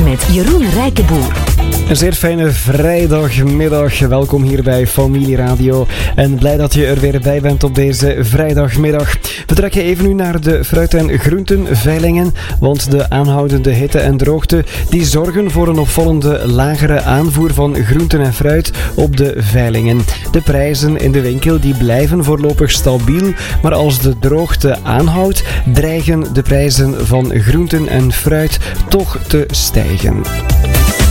met Jeroen Rijkenboer. Een zeer fijne vrijdagmiddag. Welkom hier bij Familie Radio. En blij dat je er weer bij bent op deze vrijdagmiddag. We trekken even nu naar de fruit- en groentenveilingen. Want de aanhoudende hitte en droogte die zorgen voor een opvallende lagere aanvoer van groenten en fruit op de veilingen. De prijzen in de winkel die blijven voorlopig stabiel. Maar als de droogte aanhoudt, dreigen de prijzen van groenten en fruit toch te stijgen.